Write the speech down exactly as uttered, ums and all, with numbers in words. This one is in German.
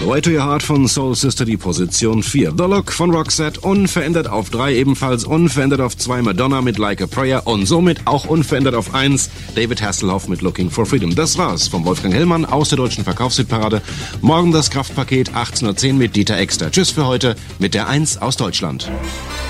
Way to Your Heart von Soul Sister, die Position vier. The Look von Roxette, unverändert auf drei, ebenfalls unverändert auf zwei Madonna mit Like a Prayer und somit auch unverändert auf eins David Hasselhoff mit Looking for Freedom. Das war's vom Wolfgang Hellmann aus der deutschen Verkaufshitparade. Morgen das Kraftpaket achtzehn Uhr zehn mit Dieter Exter. Tschüss für heute mit der eins aus Deutschland.